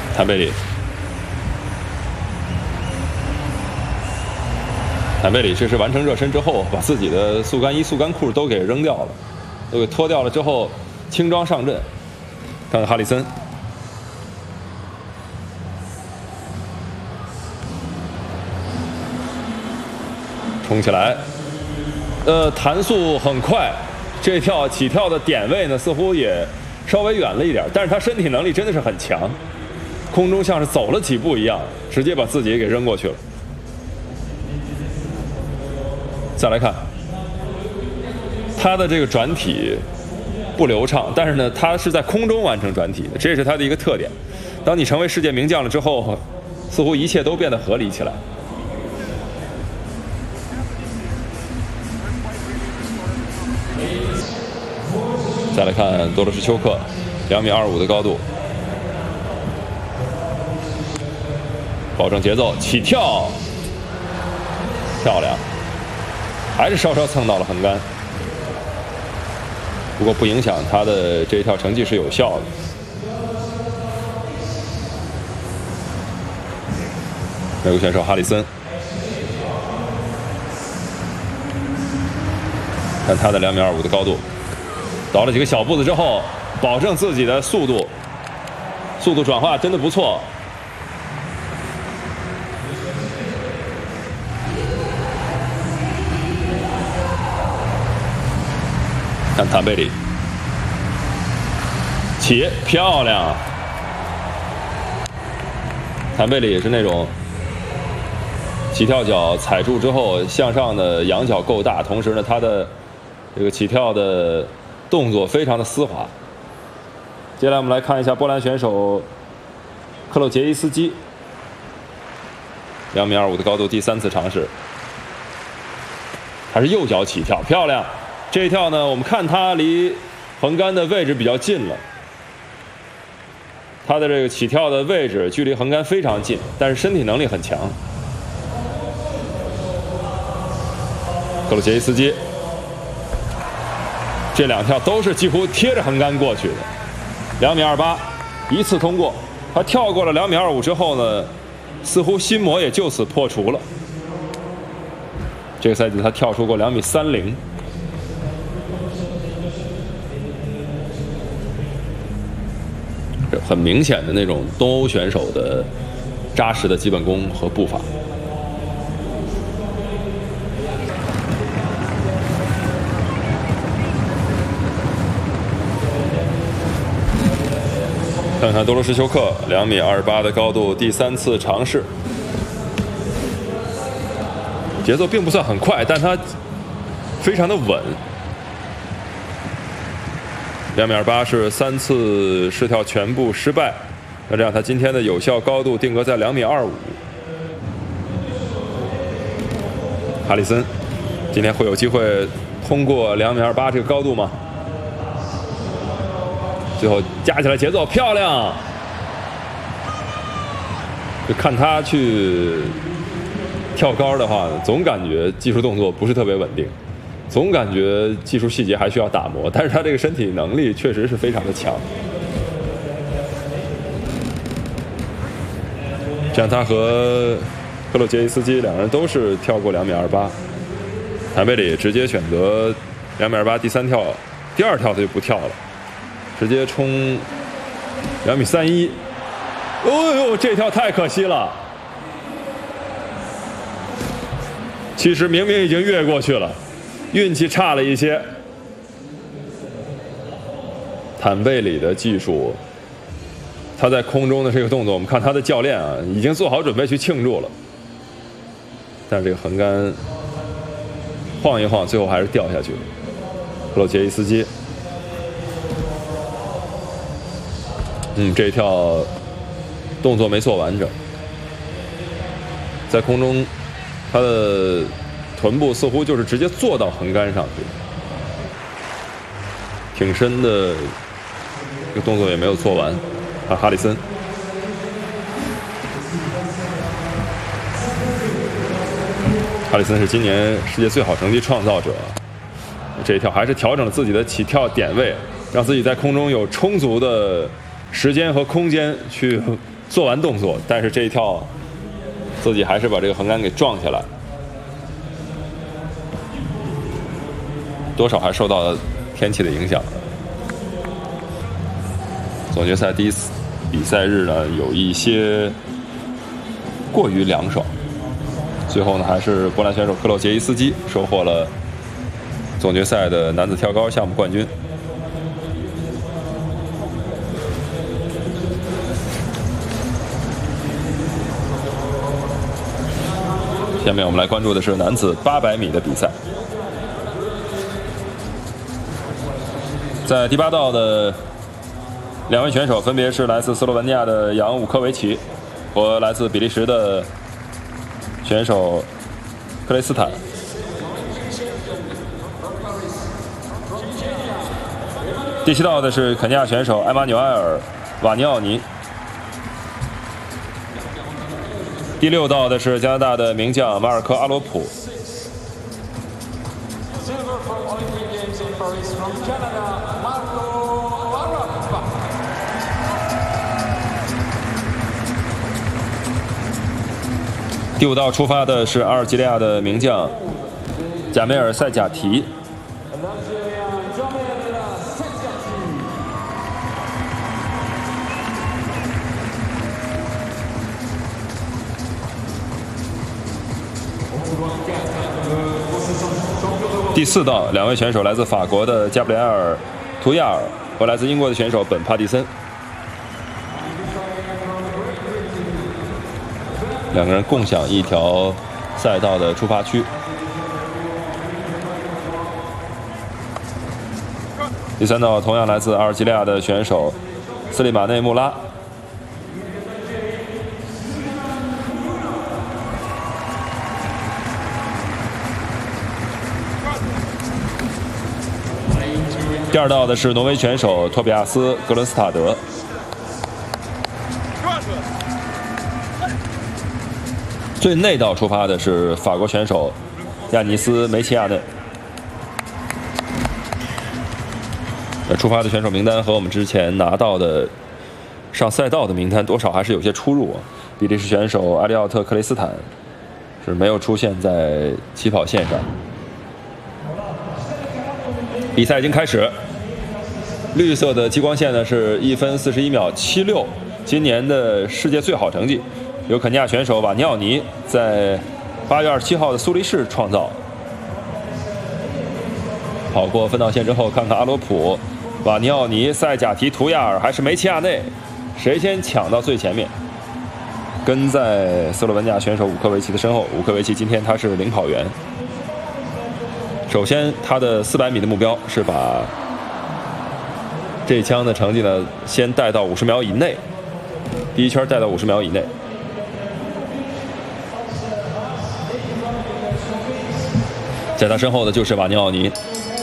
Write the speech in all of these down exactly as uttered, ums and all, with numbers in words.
谭贝里，谭贝里这是完成热身之后，把自己的速干衣、速干裤都给扔掉了，都给脱掉了之后，轻装上阵。看看哈里森，冲起来，呃，弹速很快，这跳起跳的点位呢，似乎也稍微远了一点，但是他身体能力真的是很强，空中像是走了几步一样，直接把自己给扔过去了。再来看他的这个转体不流畅，但是呢，他是在空中完成转体的，这是他的一个特点。当你成为世界名将了之后，似乎一切都变得合理起来。再来看多罗什丘克，两米二五的高度，保证节奏，起跳，漂亮，还是稍稍蹭到了横杆，不过不影响他的这一跳成绩是有效的。美国选手哈里森，看他的两米二五的高度。倒了几个小步子之后，保证自己的速度，速度转化真的不错。看谭贝里，起，漂亮。谭贝里也是那种起跳脚踩住之后向上的仰角够大，同时呢，他的这个起跳的动作非常的丝滑。接下来我们来看一下波兰选手克洛杰伊斯基，两米二五的高度，第三次尝试，还是右脚起跳，漂亮。这一跳呢，我们看他离横杆的位置比较近了，他的这个起跳的位置距离横杆非常近，但是身体能力很强。克洛杰伊斯基。这两跳都是几乎贴着横杆过去的，两米二八，一次通过。他跳过了两米二五之后呢，似乎心魔也就此破除了。这个赛季他跳出过两米三零，很明显的那种东欧选手的扎实的基本功和步伐。看看多罗什丘克，两米二八的高度，第三次尝试，节奏并不算很快，但他非常的稳。两米二八是三次试跳全部失败，那这样他今天的有效高度定格在两米二五。哈里森今天会有机会通过两米二八这个高度吗？最后加起来节奏漂亮，就看他去跳高的话，总感觉技术动作不是特别稳定，总感觉技术细节还需要打磨，但是他这个身体能力确实是非常的强。这样他和克洛杰伊斯基两人都是跳过两米二八，谭贝里直接选择两米二八第三跳，第二跳他就不跳了。直接冲两米三一，哦呦，这条太可惜了。其实明明已经越过去了，运气差了一些。谭贝里的技术，他在空中的这个动作，我们看他的教练啊，已经做好准备去庆祝了。但是这个横杆晃一晃，最后还是掉下去了。克洛杰伊斯基。嗯，这一跳动作没做完整，在空中，他的臀部似乎就是直接坐到横杆上去，挺深的这个动作也没有做完。啊，哈里森，哈里森是今年世界最好成绩创造者，这一跳还是调整了自己的起跳点位，让自己在空中有充足的时间和空间去做完动作，但是这一跳自己还是把这个横杆给撞下来，多少还受到了天气的影响。总决赛第一次比赛日呢，有一些过于凉爽，最后呢，还是波兰选手克洛杰伊斯基收获了总决赛的男子跳高项目冠军。下面我们来关注的是男子八百米的比赛，在第八道的两位选手分别是来自斯洛文尼亚的扬武科维奇和来自比利时的选手克雷斯坦。第七道的是肯尼亚选手埃马纽埃尔·瓦尼奥尼。第六道的是加拿大的名将马尔科·阿罗普。第五道出发的是阿尔及利亚的名将贾梅尔·塞贾提。第四道，两位选手来自法国的加布里埃尔·图亚尔和来自英国的选手本·帕蒂森，两个人共享一条赛道的出发区。第三道同样来自阿尔及利亚的选手斯利马内·穆拉。第二道的是挪威选手托比亚斯·格伦斯塔德。最内道出发的是法国选手亚尼斯·梅齐亚内。出发的选手名单和我们之前拿到的上赛道的名单多少还是有些出入。比利时选手埃利奥特·克雷斯坦是没有出现在起跑线上。比赛已经开始，绿色的激光线呢是一分四十一秒七六，今年的世界最好成绩，由肯尼亚选手瓦尼奥尼在八月二十七号的苏黎世创造。跑过分道线之后，看看阿罗普、瓦尼奥尼、塞贾提、图亚尔还是梅齐亚内，谁先抢到最前面？跟在斯洛文尼亚选手武科维奇的身后，武科维奇今天他是领跑员。首先，他的四百米的目标是把这一枪的成绩呢，先带到五十秒以内，第一圈带到五十秒以内。在他身后的就是瓦尼奥尼。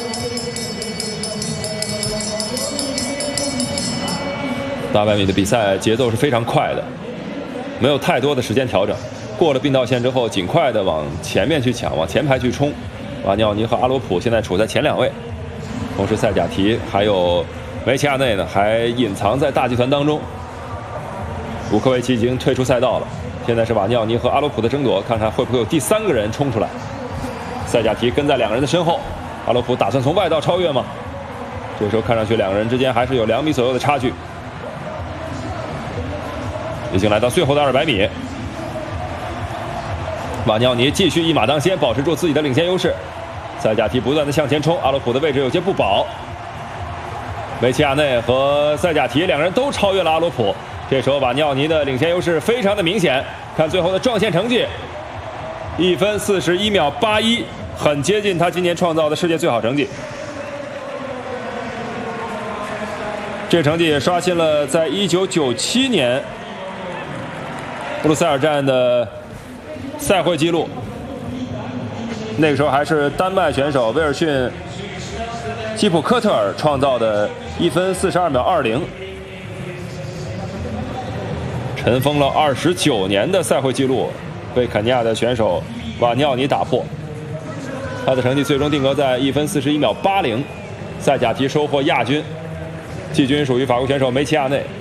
八百米的比赛节奏是非常快的，没有太多的时间调整。过了并道线之后，尽快的往前面去抢，往前排去冲。瓦尼奥尼和阿罗普现在处在前两位，同时塞贾提还有梅齐亚内呢，还隐藏在大集团当中。武科维奇已经退出赛道了，现在是瓦尼奥尼和阿罗普的争夺，看看会不会有第三个人冲出来。塞贾提跟在两个人的身后，阿罗普打算从外道超越吗？这时候看上去两个人之间还是有两米左右的差距。已经来到最后的二百米，瓦尼奥尼继续一马当先，保持住自己的领先优势。塞贾提不断的向前冲，阿罗普的位置有些不保。梅齐亚内和塞贾提两人都超越了阿罗普，这时候瓦尼奥尼的领先优势非常的明显。看最后的撞线成绩，一分四十一秒八一，很接近他今年创造的世界最好成绩。这成绩也刷新了在一九九七年布鲁塞尔站的赛会纪录。那个时候还是丹麦选手威尔逊·基普科特尔创造的一分四十二秒二零，尘封了二十九年的赛会纪录被肯尼亚的选手瓦尼奥尼打破。他的成绩最终定格在一分四十一秒八零，塞贾提收获亚军，季军属于法国选手梅齐亚内。